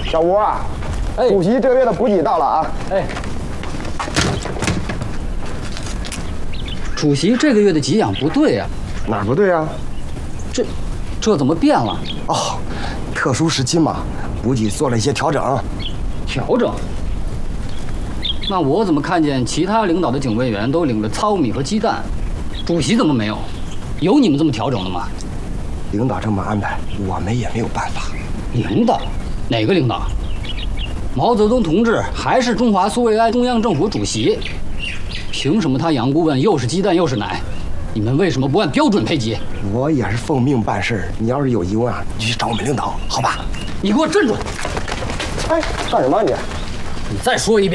小吴啊，主席这个月的补给到了啊。 哎，主席这个月的给养不对呀， 哪儿不对啊？ 这怎么变了？ 哦，特殊时期嘛，补给做了一些调整。 调整？那我怎么看见其他领导的警卫员都领了糙米和鸡蛋，主席怎么没有？有你们这么调整的吗？ 领导这么安排，我们也没有办法。 领导？哪个领导？毛泽东同志还是中华苏维埃中央政府主席，凭什么他养顾问又是鸡蛋又是奶？你们为什么不按标准配给？ 我也是奉命办事，你要是有疑问啊，你去找我们领导，好吧？ 你给我站住！ 哎，干什么你？ 你再说一遍，